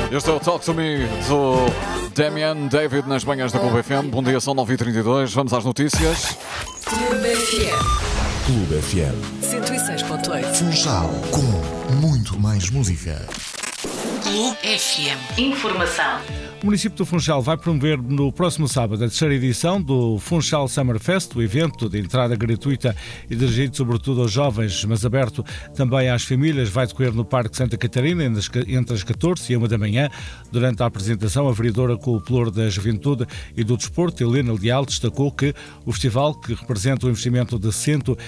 Este é o Talk to Me do Damian David nas manhãs da Clube FM. Bom dia, são 9h32. Vamos às notícias. Clube FM 106.8. Funchal, com muito mais música. Clube FM. Informação. O município do Funchal vai promover no próximo sábado a terceira edição do Funchal Summer Fest, o evento de entrada gratuita e dirigido sobretudo aos jovens, mas aberto também às famílias. Vai decorrer no Parque Santa Catarina entre as 14 e 1 da manhã. Durante a apresentação, a vereadora com o pelouro da Juventude e do Desporto, Helena Leal, destacou que o festival, que representa um investimento de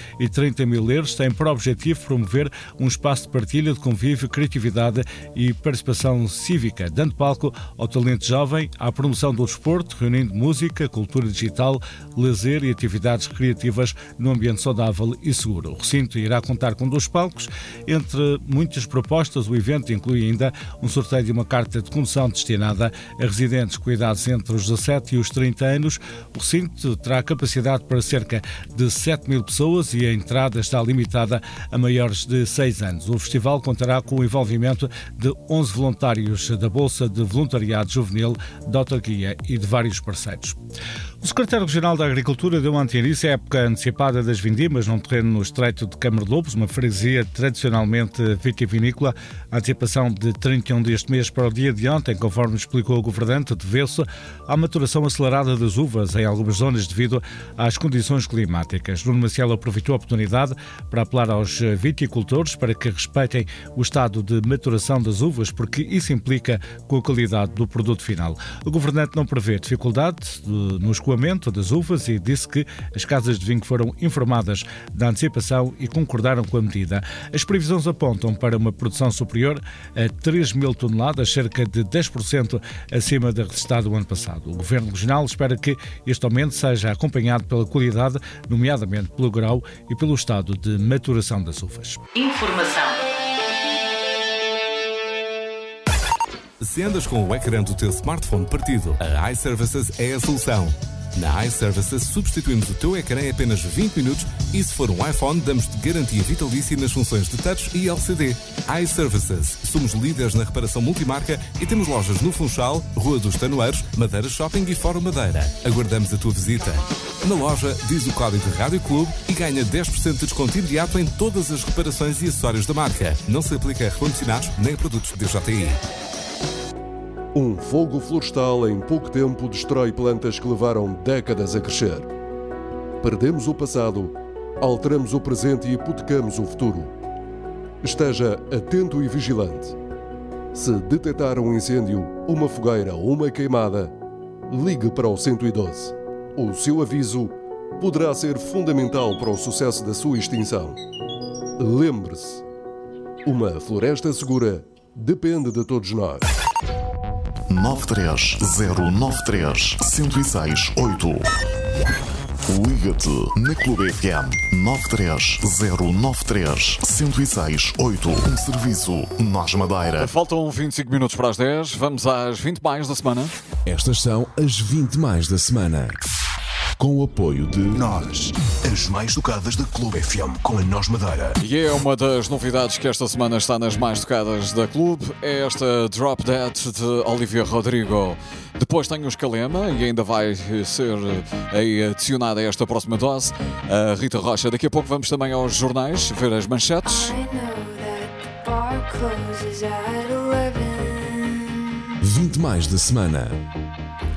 130 mil euros, tem por objetivo promover um espaço de partilha, de convívio, criatividade e participação cívica, dando palco ao talento jovem, à promoção do desporto, reunindo música, cultura digital, lazer e atividades recreativas num ambiente saudável e seguro. O recinto irá contar com 2 palcos. Entre muitas propostas, o evento inclui ainda um sorteio de uma carta de condução destinada a residentes com idades entre os 17 e os 30 anos. O recinto terá capacidade para cerca de 7 mil pessoas e a entrada está limitada a maiores de 6 anos. O festival contará com o envolvimento de 11 voluntários da Bolsa de Voluntariado Juvenil da autarquia e de vários parceiros. O secretário regional da Agricultura deu ontem início à época antecipada das vindimas num terreno no Estreito de Câmara-Lobos, uma freguesia tradicionalmente vitivinícola. A antecipação de 31 deste mês para o dia de ontem, conforme explicou o governante, deveu-se à maturação acelerada das uvas em algumas zonas devido às condições climáticas. Nuno Maciel aproveitou a oportunidade para apelar aos viticultores para que respeitem o estado de maturação das uvas, porque isso implica com a qualidade do produto final. O governante não prevê dificuldade no escoamento das uvas e disse que as casas de vinho foram informadas da antecipação e concordaram com a medida. As previsões apontam para uma produção superior a 3 mil toneladas, cerca de 10% acima da registada do ano passado. O Governo Regional espera que este aumento seja acompanhado pela qualidade, nomeadamente pelo grau e pelo estado de maturação das uvas. Informação. Se andas com o ecrã do teu smartphone partido, a iServices é a solução. Na iServices substituímos o teu ecrã em apenas 20 minutos e se for um iPhone damos-te garantia vitalícia nas funções de touch e LCD. iServices. Somos líderes na reparação multimarca e temos lojas no Funchal, Rua dos Tanoeiros, Madeira Shopping e Fórum Madeira. Aguardamos a tua visita. Na loja, diz o código de Rádio Clube e ganha 10% de desconto imediato em todas as reparações e acessórios da marca. Não se aplica a ar-condicionados nem a produtos DJI. Um fogo florestal em pouco tempo destrói plantas que levaram décadas a crescer. Perdemos o passado, alteramos o presente e hipotecamos o futuro. Esteja atento e vigilante. Se detectar um incêndio, uma fogueira ou uma queimada, ligue para o 112. O seu aviso poderá ser fundamental para o sucesso da sua extinção. Lembre-se, uma floresta segura depende de todos nós. 93093-1068. Liga-te na Clube FM 93093-1068. Um serviço Nós Madeira. Faltam 25 minutos para as 10. Vamos às 20 mais da semana. Estas são as 20 mais da semana. Com o apoio de Nós, as mais tocadas da Clube FM com a Nós Madeira. E é uma das novidades que esta semana está nas mais tocadas da Clube. É esta Drop Dead de Olivia Rodrigo. Depois tem o Escalema e ainda vai ser adicionada a esta próxima dose a Rita Rocha. Daqui a pouco vamos também aos jornais ver as manchetes. 20 mais da semana.